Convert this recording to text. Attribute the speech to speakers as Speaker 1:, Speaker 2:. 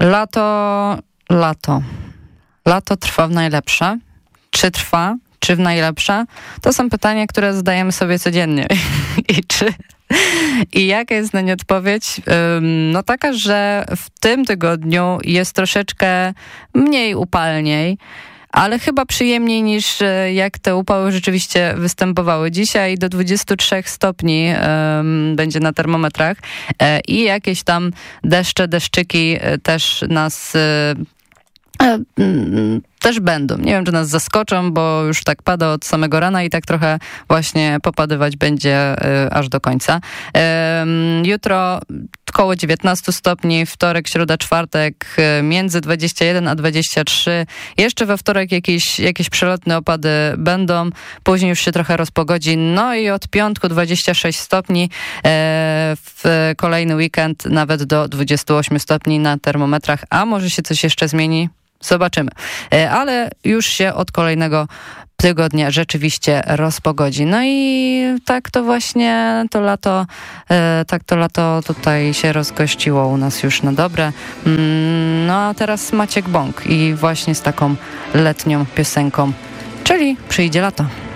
Speaker 1: Lato trwa w najlepsze. Czy trwa? Czy w najlepsze? To są pytania, które zadajemy sobie codziennie. I jaka jest na nie odpowiedź? No taka, że w tym tygodniu jest troszeczkę mniej upalniej, ale chyba przyjemniej niż jak te upały rzeczywiście występowały. Dzisiaj do 23 stopni będzie na termometrach i jakieś tam deszczyki też nas też będą. Nie wiem, czy nas zaskoczą, bo już tak pada od samego rana i tak trochę właśnie popadywać będzie aż do końca. Jutro około 19 stopni, wtorek, środa, czwartek między 21 a 23. Jeszcze we wtorek jakieś przelotne opady będą, później już się trochę rozpogodzi. No i od piątku 26 stopni, w kolejny weekend nawet do 28 stopni na termometrach, a może się coś jeszcze zmieni? Zobaczymy. Ale już się od kolejnego tygodnia rzeczywiście rozpogodzi. No i tak to właśnie to lato tutaj się rozgościło u nas już na dobre. No a teraz Maciek Bąk i właśnie z taką letnią piosenką, czyli Przyjdzie lato.